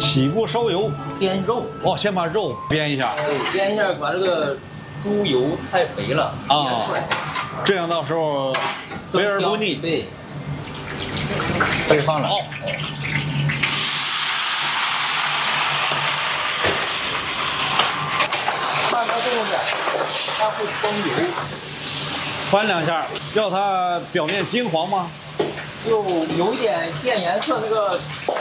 起锅烧油， 煸肉。 哦，先把肉煸一下。 对，煸一下，把这个猪油太肥了，煸出来， 这样到时候肥而不腻。 对，可以放了。 好。 慢慢动着，它会崩油。 翻2下，要它表面金黄吗？ 就有一点变颜色，那个